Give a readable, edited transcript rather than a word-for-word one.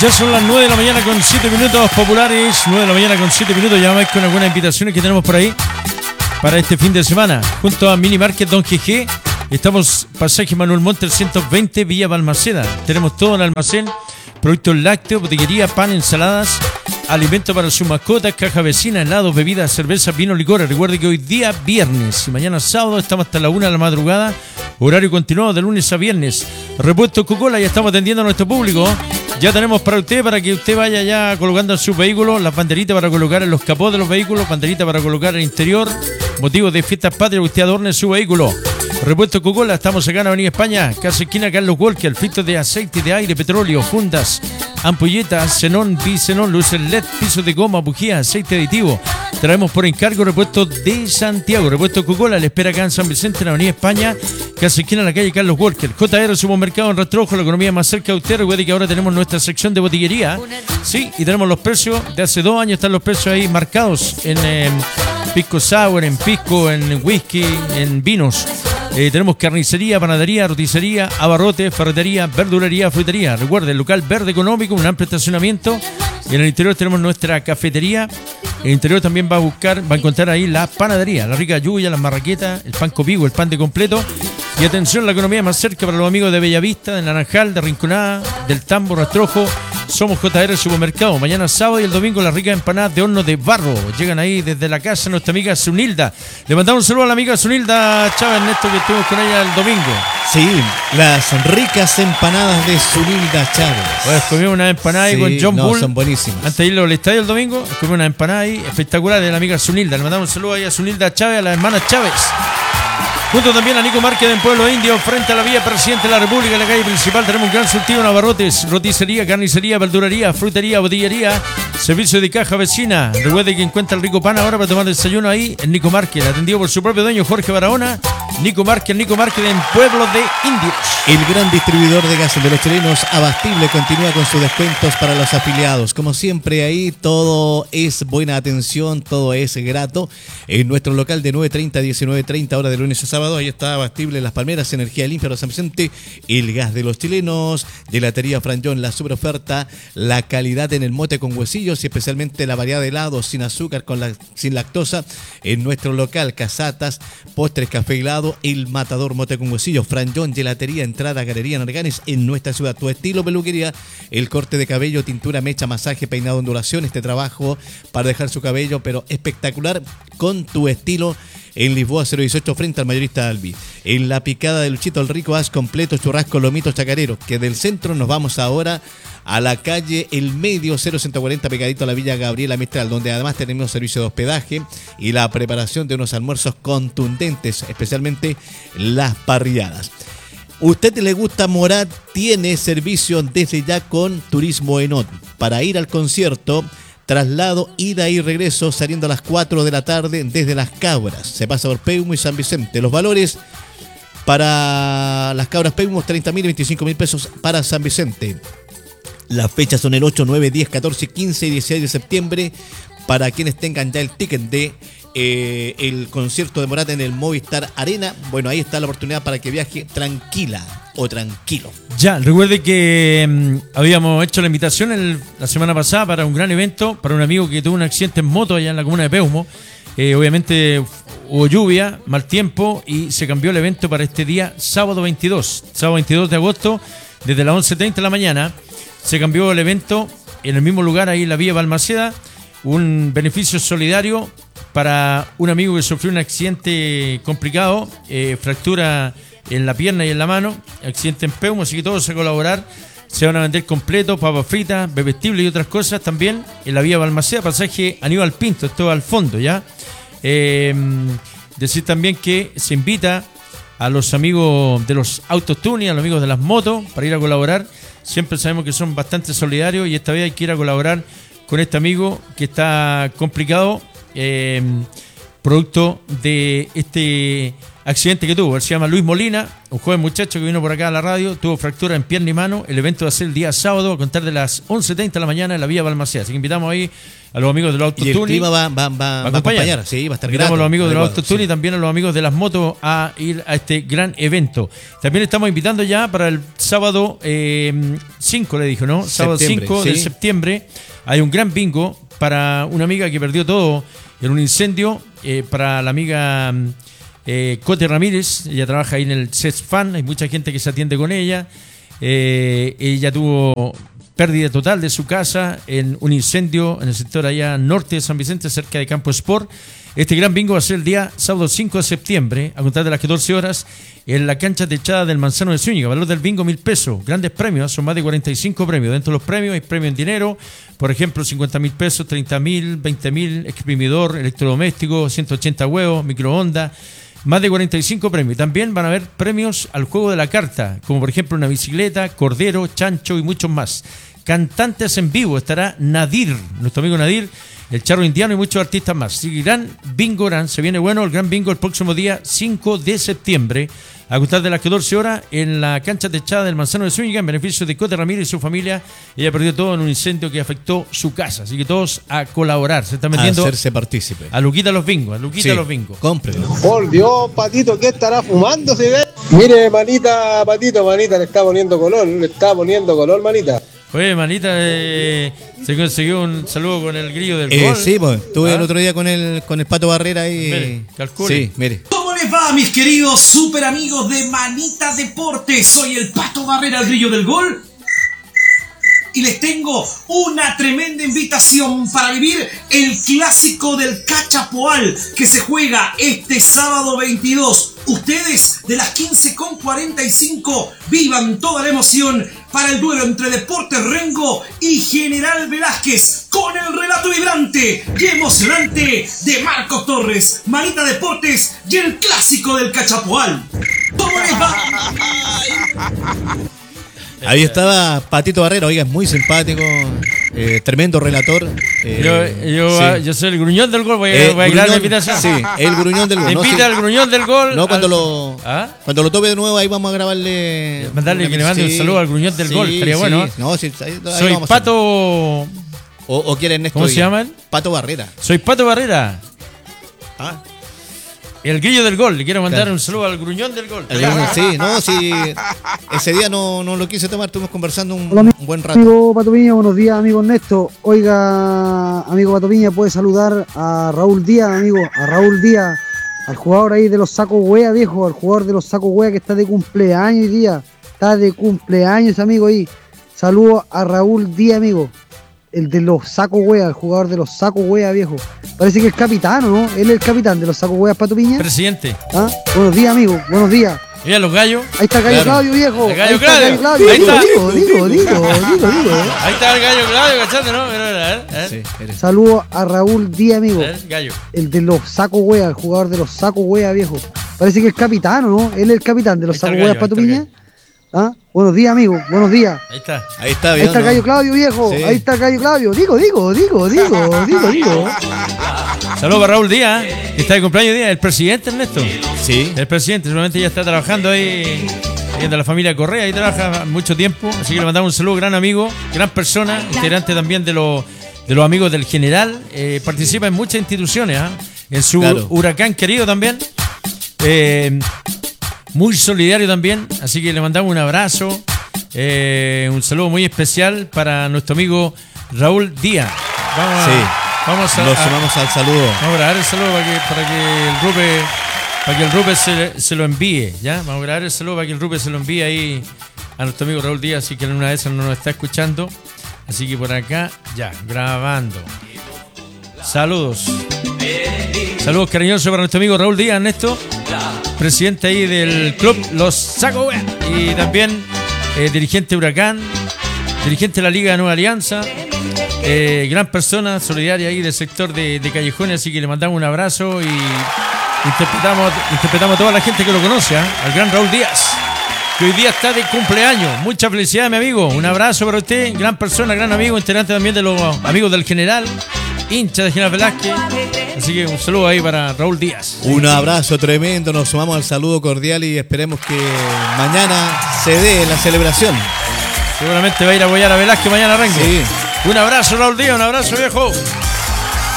Ya son las 9 de la mañana con 7 minutos populares. 9 de la mañana con 7 minutos. Ya vamos con algunas invitaciones que tenemos por ahí para este fin de semana. Junto a Mini Market Don GG. Estamos pasaje Manuel Monte 120 Villa Balmaceda. Tenemos todo en el almacén. Productos lácteos, botillería, pan, ensaladas, alimentos para sus mascotas, caja vecina, helados, bebidas, cerveza, vino, licores. Recuerde que hoy día viernes y mañana sábado estamos hasta la 1 de la madrugada. Horario continuado de lunes a viernes. Repuesto Coca-Cola, ya estamos atendiendo a nuestro público. Ya tenemos para usted, para que usted vaya ya colocando en sus vehículos las banderitas para colocar en los capós de los vehículos, banderitas para colocar en el interior, motivos de fiestas patrias, que usted adorne su vehículo. Repuesto Coca-Cola, estamos acá en Avenida España, casi esquina Carlos Walker, filtros de aceite, de aire, petróleo, fundas, ampolletas, xenón, bisenón, luces LED, pisos de goma, bujías, aceite aditivo. Traemos por encargo repuesto de Santiago. Repuesto Coca-Cola, le espera acá en San Vicente, en Avenida España, casi esquina en la calle Carlos Walker. JR Supermercado en Rastrojo, la economía más cerca de usted. Recuerde que ahora tenemos nuestra sección de botillería. Sí, y tenemos los precios de hace 2 años, están los precios ahí marcados en pisco sour, en pisco, en whisky, en vinos. Tenemos carnicería, panadería, roticería, abarrote, ferretería, verdulería, frutería. Recuerde, el local verde económico, un amplio estacionamiento. Y en el interior tenemos nuestra cafetería. En el interior también va a encontrar ahí la panadería, la rica lluvia, las marraquetas, el pan copigo, el pan de completo. Y atención, la economía más cerca para los amigos de Bellavista, de Naranjal, de Rinconada, del Tambo, Rastrojo. Somos JR Supermercado. Mañana sábado y el domingo las ricas empanadas de horno de barro. Llegan ahí desde la casa nuestra amiga Zunilda. Le mandamos un saludo a la amiga Zunilda Chávez, Ernesto, que estuvimos con ella el domingo. Sí, las ricas empanadas de Zunilda Chávez. Pues comimos una empanada ahí con John Bull. Son buenísimas. Antes de ir al estadio el domingo, comimos una empanada ahí espectacular de la amiga Zunilda. Le mandamos un saludo ahí a Zunilda Chávez, a las hermanas Chávez. Junto también a Nico Márquez en Pueblo Indio, frente a la vía Presidente de la República, en la calle principal. Tenemos un gran surtido en abarrotes, roticería, carnicería, verdulería, frutería, botillería, servicio de caja vecina. Recuerde que encuentra el rico pan ahora para tomar desayuno ahí en Nico Márquez, atendido por su propio dueño Jorge Barahona. Nico Márquez en Pueblo de Indios. El gran distribuidor de gases de los chilenos, Abastible, continúa con sus descuentos para los afiliados. Como siempre, ahí todo es buena atención, todo es grato. En nuestro local de 9:30 a 19:30, hora de lunes a sábado, ahí está Abastible, Las Palmeras, Energía Limpia, Los San Vicente, el gas de los chilenos, Gelatería Franjón, la super oferta, la calidad en el mote con huesillos y especialmente la variedad de helados sin azúcar, sin lactosa. En nuestro local, Casatas, postres, café helado, el Matador Mote con Huesillos, Franjón, Gelatería, entrada, galería Narganes en nuestra ciudad. Tu estilo peluquería, el corte de cabello, tintura, mecha, masaje, peinado, ondulación. Este trabajo para dejar su cabello, pero espectacular, con tu estilo. En Lisboa 018 frente al mayorista Albi. En la picada de Luchito el Rico, haz completo, churrasco, lomito, chacarero. Que del centro nos vamos ahora a la calle El Medio 0140, pegadito a la Villa Gabriela Mistral, donde además tenemos servicio de hospedaje y la preparación de unos almuerzos contundentes, especialmente las parrilladas. ¿Usted le gusta Morat? Tiene servicio desde ya con Turismo Enot. Para ir al concierto, traslado, ida y regreso, saliendo a las 4 de la tarde desde Las Cabras. Se pasa por Peumo y San Vicente. Los valores para Las Cabras Peumo, 30.000 y 25.000 pesos para San Vicente. Las fechas son el 8, 9, 10, 14, 15 y 16 de septiembre. Para quienes tengan ya el ticket de el concierto de Morat en el Movistar Arena, bueno, ahí está la oportunidad para que viaje tranquila o tranquilo. Ya, recuerde que habíamos hecho la invitación la semana pasada para un gran evento, para un amigo que tuvo un accidente en moto allá en la comuna de Peumo. Obviamente hubo lluvia, mal tiempo y se cambió el evento para este día, sábado 22 de agosto, desde las 11:30 de la mañana. Se cambió el evento en el mismo lugar, ahí en la vía Balmaceda, un beneficio solidario para un amigo que sufrió un accidente complicado, fractura en la pierna y en la mano, accidente en Peumo, así que todos a colaborar. Se van a vender completos, papas fritas, bebestibles y otras cosas también en la vía Balmaceda, pasaje Aníbal Pinto, esto al fondo, ¿ya? Decir también que se invita a los amigos de los autos tuning, a los amigos de las motos, para ir a colaborar. Siempre sabemos que son bastante solidarios y esta vez hay que ir a colaborar con este amigo que está complicado, producto de este accidente que tuvo. Él se llama Luis Molina, un joven muchacho que vino por acá a la radio, tuvo fractura en pierna y mano. El evento va a ser el día sábado a contar de las 11:30 de la mañana en la Vía Balmaceda. Así que invitamos ahí a los amigos de los Y el autotuning. clima va a acompañar, sí, va a estar Invitamos grato. a los amigos de los adecuado, autotuning y también a los amigos de las motos a ir a este gran evento. También estamos invitando ya para el sábado 5, le dijo, ¿no? Sábado Septiembre, 5 de sí. septiembre. Hay un gran bingo para una amiga que perdió todo en un incendio, para la amiga Cote Ramírez. Ella trabaja ahí en el CESFAN, hay mucha gente que se atiende con ella. Ella tuvo pérdida total de su casa en un incendio en el sector allá norte de San Vicente, cerca de Campo Sport. Este gran bingo va a ser el día sábado 5 de septiembre, a contar de las 14 horas, en la cancha techada del Manzano de Zúñiga. Valor del bingo, 1.000 pesos. Grandes premios, son más de 45 premios. Dentro de los premios hay premios en dinero, por ejemplo, 50.000 pesos, 30.000, 20.000, exprimidor, electrodoméstico, 180 huevos, microondas. Más de 45 premios. También van a haber premios al juego de la carta, como por ejemplo una bicicleta, cordero, chancho y muchos más. Cantantes en vivo, estará Nadir, nuestro amigo Nadir, el Charro Indiano y muchos artistas más. Sí, gran bingo, se viene bueno el gran bingo el próximo día 5 de septiembre, a contar de las 14 horas, en la cancha techada del Manzano de Zúñiga, en beneficio de Cote Ramírez y su familia. Ella perdió todo en un incendio que afectó su casa, así que todos a colaborar. Se están a vendiendo hacerse partícipe. a Luquita los bingos, a Luquita Sí, los bingos. cómprelo. Por Dios, Patito, ¿qué estará fumando? ¿Se ve? Mire, manita, Patito, manita, le está poniendo color, manita. Oye, manita, se consiguió un saludo con el grillo del gol. Sí, pues, estuve el otro día con el Pato Barrera ahí. Mire, calcule. Sí, mire. ¿Cómo les va, mis queridos super amigos de Manita Deportes? Soy el Pato Barrera, el grillo del gol. Y les tengo una tremenda invitación para vivir el clásico del Cachapoal, que se juega este sábado 22. Ustedes, de las 15:45, vivan toda la emoción para el duelo entre Deportes Rengo y General Velázquez, con el relato vibrante y emocionante de Marcos Torres, Manita Deportes y el clásico del Cachapoal. ¿Cómo les va? Ahí estaba Patito Barrera, oiga, es muy simpático, tremendo relator. Yo soy el gruñón del gol, voy a crear la invitación. Sí, el gruñón del gol. Invita al gruñón del gol. No, cuando lo tope de nuevo, ahí vamos a grabarle. Mandarle que le mande un saludo al gruñón del gol, estaría bueno. No, sí, ahí Soy vamos a Pato. O quiere Ernesto. ¿Cómo se llama él? Pato Barrera. Soy Pato Barrera. Ah. El grillo del gol. Le quiero mandar un saludo al gruñón del gol. Sí, no, sí. Ese día no lo quise tomar, estuvimos conversando un buen rato. Amigo Pato Piña, buenos días, amigo Ernesto. Oiga, amigo Pato Piña, puede saludar a Raúl Díaz, amigo, a Raúl Díaz, al jugador ahí de los sacos wea, viejo, al jugador de los sacos wea que está de cumpleaños hoy día. Está de cumpleaños, amigo, ahí. Saludo a Raúl Díaz, amigo. El de los sacos wea, el jugador de los sacos wea, viejo. Parece que es capitán, ¿no? Él es el capitán de los sacos weas, Pato Piña. Presidente. ¿Ah? Buenos días, amigo, buenos días. Mira los gallos. Ahí está Gallo Claudio, viejo. El gallo Ahí está Claudio. Gallo Claudio. Ahí está. Digo. Ahí está el gallo Claudio, ¿cachate, no? A ver. Sí, eres. Saludo a Raúl Díaz, amigo. A ver, gallo. El de los sacos wea, el jugador de los sacos wea, viejo. Parece que es capitán, ¿no? Él es el capitán de los Ahí está el sacos gallo, weas, Pato ahí está el Piña. ¿Ah? Buenos días, amigo. Buenos días. Ahí está. Ahí está, Ahí bien. está el Gallo Claudio, viejo. Sí. Ahí está el Gallo Claudio. Digo. Saludos para Raúl Díaz, que está de cumpleaños día. El presidente, Ernesto. Sí. El presidente, seguramente ya está trabajando ahí de la familia Correa, ahí trabaja mucho tiempo, así que le mandamos un saludo, gran amigo, gran persona, integrante también de los amigos del General, participa en muchas instituciones, en su huracán querido también, muy solidario también, así que le mandamos un abrazo, un saludo muy especial para nuestro amigo Raúl Díaz. Vamos a sumamos al saludo. Vamos a grabar el saludo para que el Rupe se lo envíe, ¿ya? Vamos a grabar el saludo para que el Rupe se lo envíe ahí a nuestro amigo Raúl Díaz, así que en una de esas no nos está escuchando. Así que por acá, ya, grabando. Saludos. Saludos cariñosos para nuestro amigo Raúl Díaz, Ernesto, presidente ahí del club Los Saco Wea, y también dirigente Huracán, dirigente de la Liga de Nueva Alianza, gran persona, solidaria ahí del sector de Callejones, así que le mandamos un abrazo y interpretamos a toda la gente que lo conoce, al gran Raúl Díaz, que hoy día está de cumpleaños. Mucha felicidad, mi amigo. Un abrazo para usted, gran persona, gran amigo, integrante también de los amigos del General. hincha de General Velázquez. Así que un saludo ahí para Raúl Díaz. Un abrazo tremendo, nos sumamos al saludo cordial y esperemos que mañana se dé la celebración. Seguramente va a ir a apoyar a Velázquez mañana, Rengo. Sí. Un abrazo, Raúl Díaz, un abrazo, viejo.